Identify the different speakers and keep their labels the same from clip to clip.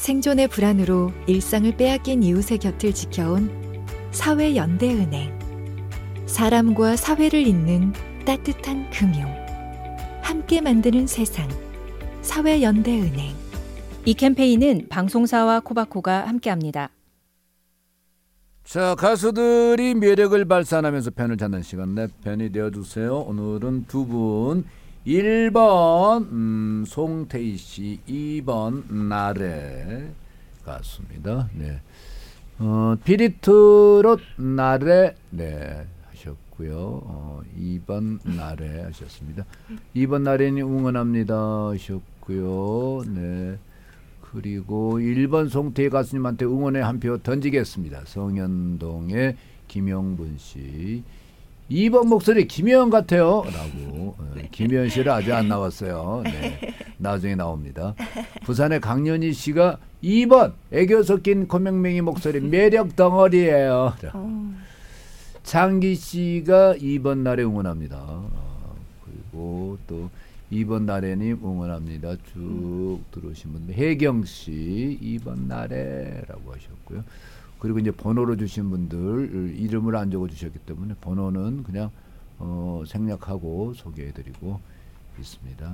Speaker 1: 생존의 불안으로 일상을 빼앗긴 이웃의 곁을 지켜온 사회연대은행. 사람과 사회를 잇는 따뜻한 금융. 함께 만드는 세상. 사회연대은행.
Speaker 2: 이 캠페인은 방송사와 코바코가 함께합니다.
Speaker 3: 자, 가수들이 매력을 발산하면서 팬을 찾는 시간, 내 팬이 되어주세요. 오늘은 두 분, 1번 송태희 씨, 2번 나래 가수입니다. 네. 피리트롯 나래 네 하셨고요. 2번 나래 하셨습니다. 2번 나래님 응원합니다 하셨고요. 네. 그리고 1번 송태희 가수님한테 응원의 한 표 던지겠습니다. 성현동의 김영분 씨. 2번 목소리 김혜연 같아요 라고. 김혜연 씨는 아직 안 나왔어요. 네, 나중에 나옵니다. 부산의 강연희 씨가 2번 애교 섞인 고명맹이 목소리 매력 덩어리예요. 장기 씨가 2번 날에 응원합니다. 그리고 또 2번 나래님 응원합니다. 쭉 들어오신 분들 혜경 씨 2번 나래라고 하셨고요. 그리고 이제 번호로 주신 분들 이름을 안 적어 주셨기 때문에 번호는 그냥 생략하고 소개해드리고 있습니다.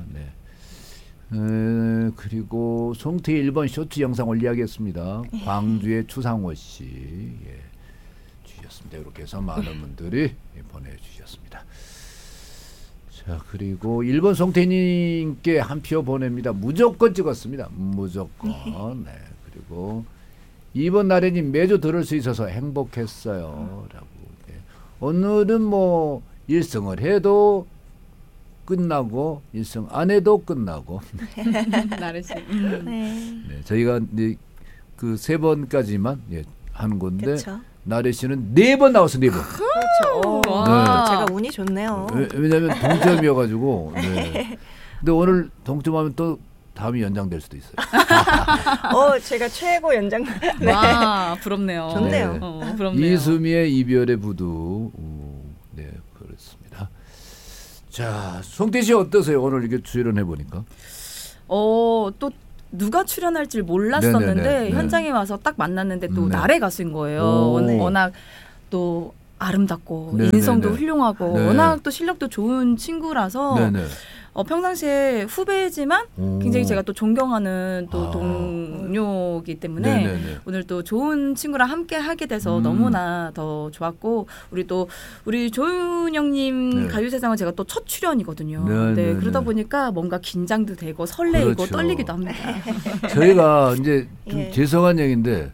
Speaker 3: 네. 그리고 송태희 1번 쇼츠 영상 올려야겠습니다. 광주의 추상호 씨 주셨습니다. 이렇게 해서 많은 분들이 보내주셨습니다. 자, 그리고 1번 송태희님께 한 표 보냅니다. 무조건 찍었습니다. 무조건. 네. 그리고 2번 나래님 매주 들을 수 있어서 행복했어요. 라고. 네. 오늘은 뭐 1승을 해도 끝나고 1승 안 해도 끝나고.
Speaker 2: 나래씨.
Speaker 3: 네. 저희가 이제 그 3번까지만 하는 건데
Speaker 4: 그쵸.
Speaker 3: 나래 씨는 4번 나왔어. 4번.
Speaker 4: 그렇죠.
Speaker 3: 네.
Speaker 4: 제가 운이 좋네요.
Speaker 3: 왜냐하면 동점이어가지고. 네. 근데 오늘 동점하면 또 다음이 연장될 수도 있어요.
Speaker 4: 제가 최고 연장. 네.
Speaker 2: 와, 부럽네요.
Speaker 4: 좋네요.
Speaker 3: 네.
Speaker 2: 부럽네요.
Speaker 3: 이수미의 이별의 부두. 네, 그렇습니다. 자, 송태희 씨 어떠세요? 오늘 이렇게 출연해 보니까.
Speaker 2: 또 누가 출연할지 몰랐었는데
Speaker 3: 네네네.
Speaker 2: 현장에 와서 딱 만났는데 또
Speaker 3: 네.
Speaker 2: 나래 가수인 거예요.
Speaker 3: 네.
Speaker 2: 워낙 또 아름답고
Speaker 3: 네네네.
Speaker 2: 인성도 훌륭하고
Speaker 3: 네.
Speaker 2: 워낙 또 실력도 좋은 친구라서
Speaker 3: 네네.
Speaker 2: 평상시에 후배지만 굉장히 제가 또 존경하는 또 동료이기 때문에
Speaker 3: 네네네.
Speaker 2: 오늘 또 좋은 친구랑 함께 하게 돼서 너무나 더 좋았고 우리 조윤영님
Speaker 3: 네.
Speaker 2: 가요세상은 제가 또 첫 출연이거든요.
Speaker 3: 네네네.
Speaker 2: 네, 그러다 보니까 뭔가 긴장도 되고 설레이고
Speaker 3: 그렇죠.
Speaker 2: 떨리기도 합니다.
Speaker 3: 저희가 이제 좀
Speaker 4: 예.
Speaker 3: 죄송한 얘기인데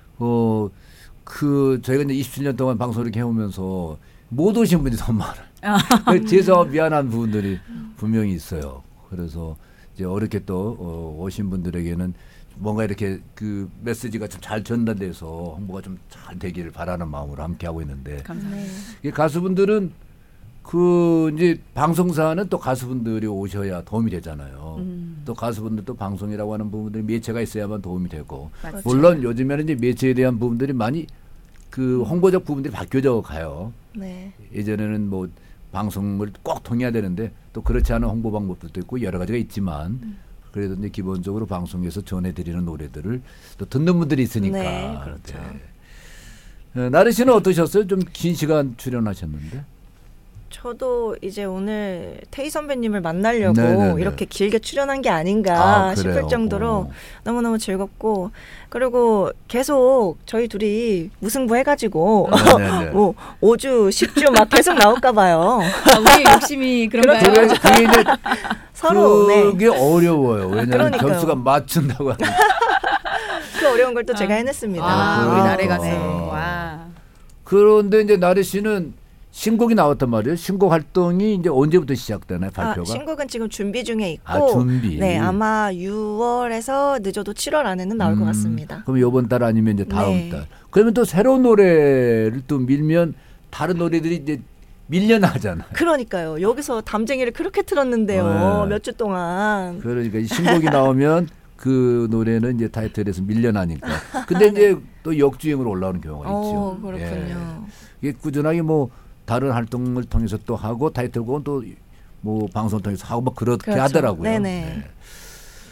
Speaker 3: 저희가 이제 27년 동안 방송을 이렇게 해오면서 못 오신 분이 너무 많아요. 죄송하고 미안한 부분들이 분명히 있어요. 그래서 이제 어렵게 또 오신 분들에게는 뭔가 이렇게 그 메시지가 좀 잘 전달돼서 홍보가 좀 잘 되기를 바라는 마음으로 함께 하고 있는데
Speaker 2: 감사합니다.
Speaker 3: 이 가수분들은 그 이제 방송사는 또 가수분들이 오셔야 도움이 되잖아요. 또 가수분들도 방송이라고 하는 부분들이 매체가 있어야만 도움이 되고
Speaker 2: 맞죠.
Speaker 3: 물론 요즘에는 이제 매체에 대한 부분들이 많이 그 홍보적 부분들이 바뀌어져 가요.
Speaker 4: 네.
Speaker 3: 예전에는 뭐 방송을 꼭 통해야 되는데 또 그렇지 않은 홍보 방법도 있고 여러 가지가 있지만 그래도 이제 기본적으로 방송에서 전해드리는 노래들을 또 듣는 분들이 있으니까.
Speaker 4: 네, 그렇죠.
Speaker 3: 네. 나래 씨는 어떠셨어요? 좀 긴 시간 출연하셨는데.
Speaker 4: 저도 이제 오늘 태희 선배님을 만나려고
Speaker 3: 네네네.
Speaker 4: 이렇게 길게 출연한 게 아닌가
Speaker 3: 그래요?
Speaker 4: 싶을 정도로 너무너무 즐겁고 그리고 계속 저희 둘이 무승부 해가지고
Speaker 3: 네네네.
Speaker 4: 뭐 5주 10주 막 계속 나올까 봐요.
Speaker 2: 우리 욕심이 그런가요?
Speaker 3: 그게 이제
Speaker 4: 서로
Speaker 3: 그게 어려워요. 왜냐하면
Speaker 4: 그러니까요.
Speaker 3: 점수가 맞춘다고 하니까.
Speaker 4: 그 어려운 걸 또 제가 해냈습니다.
Speaker 2: 우리
Speaker 3: 그러니까.
Speaker 2: 나래 가수.
Speaker 3: 네.
Speaker 2: 와.
Speaker 3: 그런데 이제 나래 씨는 신곡이 나왔단 말이에요. 신곡 활동이 이제 언제부터 시작되나요? 발표가?
Speaker 4: 신곡은 지금 준비 중에 있고
Speaker 3: 준비.
Speaker 4: 네, 아마 6월에서 늦어도 7월 안에는 나올 것 같습니다.
Speaker 3: 그럼 이번 달 아니면 이제 다음
Speaker 4: 네.
Speaker 3: 달. 그러면 또 새로운 노래를 또 밀면 다른 노래들이 이제 밀려나잖아요.
Speaker 4: 그러니까요. 여기서 담쟁이를 그렇게 틀었는데요.
Speaker 3: 네.
Speaker 4: 몇 주 동안.
Speaker 3: 그러니까 이 신곡이 나오면 그 노래는 이제 타이틀에서 밀려나니까. 근데 이제 또 역주행으로 올라오는 경우가 있죠.
Speaker 4: 그렇군요.
Speaker 3: 예. 이게 꾸준하게 뭐 다른 활동을 통해서 또 하고 타이틀곡은 또 뭐 방송 통해서 하고 뭐 그렇게
Speaker 4: 그렇죠.
Speaker 3: 하더라고요.
Speaker 4: 네네.
Speaker 3: 네.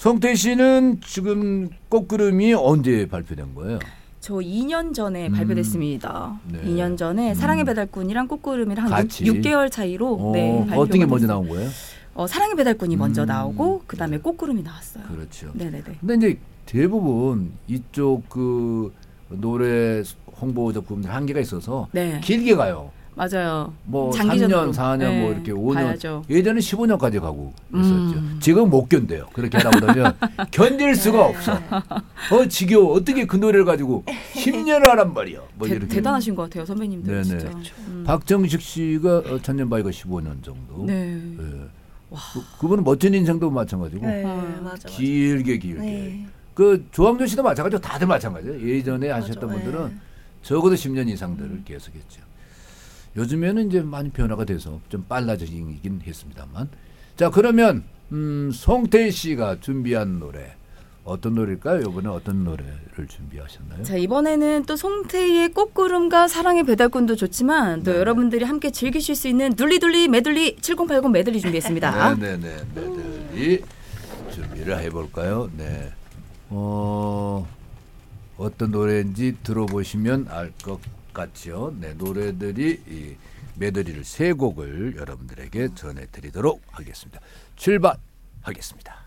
Speaker 3: 송태 씨는 지금 꽃구름이 언제 발표된 거예요?
Speaker 2: 저 2년 전에 발표됐습니다.
Speaker 3: 네.
Speaker 2: 2년 전에 사랑의 배달꾼이랑 꽃구름이랑 한
Speaker 3: 같이?
Speaker 2: 6개월 차이로 네, 발표가
Speaker 3: 어떤 게 먼저
Speaker 2: 됐어요.
Speaker 3: 나온 거예요?
Speaker 2: 사랑의 배달꾼이 먼저 나오고 그다음에 꽃구름이 나왔어요.
Speaker 3: 그렇죠.
Speaker 2: 네네네.
Speaker 3: 근데 이제 대부분 이쪽 그 노래 홍보 작품들 한계가 있어서
Speaker 2: 네.
Speaker 3: 길게 가요.
Speaker 2: 맞아요.
Speaker 3: 뭐
Speaker 2: 장기전으로.
Speaker 3: 3년, 4년
Speaker 2: 네,
Speaker 3: 뭐 이렇게 5년.
Speaker 2: 가야죠.
Speaker 3: 예전에 15년까지 가고 있었죠. 지금 못 견뎌요. 그렇게 하다 보면 견딜 수가 없어. 지겨워. 어떻게 그 노래를 가지고 10년을 하란 말이야. 뭐 이렇게.
Speaker 2: 대단하신 것 같아요, 선배님들.
Speaker 3: 네네.
Speaker 2: 진짜.
Speaker 3: 박정식 씨가 천년바위가 15년 정도.
Speaker 2: 네.
Speaker 3: 예. 그분은 멋진 인생도 마찬가지고
Speaker 4: 네, 맞아.
Speaker 3: 길게.
Speaker 4: 네.
Speaker 3: 그 조항조 씨도 마찬가지고 다들 마찬가지예요. 예전에 하셨던
Speaker 4: 맞아.
Speaker 3: 분들은
Speaker 4: 네.
Speaker 3: 적어도 10년 이상들을 계속했죠. 요즘에는 이제 많이 변화가 돼서 좀 빨라지긴 했습니다만. 자, 그러면 송태 씨가 준비한 노래 어떤 노래일까요? 이번에 어떤 노래를 준비하셨나요?
Speaker 2: 자, 이번에는 또 송태희의 꽃구름과 사랑의 배달꾼도 좋지만 또
Speaker 3: 네네.
Speaker 2: 여러분들이 함께 즐기실 수 있는 둘리둘리 메들리 7080 메들리 준비했습니다.
Speaker 3: 네네네. 메들리 준비를 해볼까요? 네. 어떤 노래인지 들어보시면 알 것 같죠. 네, 노래들이 이 메들리를 세 곡을 여러분들에게 전해드리도록 하겠습니다. 출발하겠습니다.